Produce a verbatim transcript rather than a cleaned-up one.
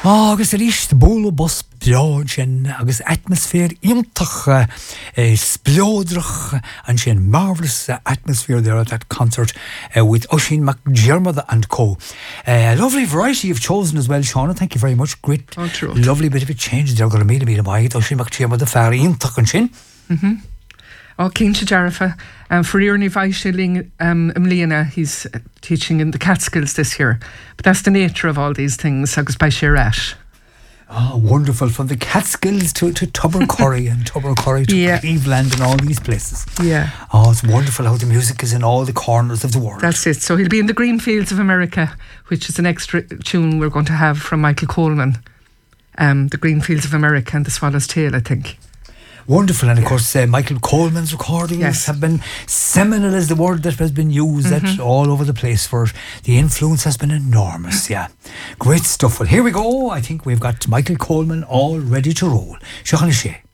Agus a ríist bóla bus beáid sin agus atmosfér iontach splódrach and sin marvellous uh, atmosphere there at that concert uh, with Oisin McDermott and co. Uh, lovely variety you've chosen as well, Shauna. Thank you very much. Great, oh, true. Lovely bit of a change there. Got a meet a meet a bite. Oisin McDermott the fair iontach and sin. Mm-hmm. Oh, King Jarafa, um, for Ernie Weisheling, um, Mliana, he's uh, teaching in the Catskills this year. But that's the nature of all these things, agus by Shirash. Oh, wonderful. From the Catskills to, to Tubbercurry and Tubbercurry to yeah. Cleveland and all these places. Yeah. Oh, it's wonderful how the music is in all the corners of the world. That's it. So he'll be in the Green Fields of America, which is an extra tune we're going to have from Michael Coleman. Um, the Green Fields of America and the Swallow's Tail, I think. Wonderful, and of course uh, Michael Coleman's recordings yes. have been seminal, is the word that has been used mm-hmm. at all over the place for it. The influence has been enormous, yeah. Great stuff. Well, here we go. I think we've got Michael Coleman all ready to roll. Sean Shea.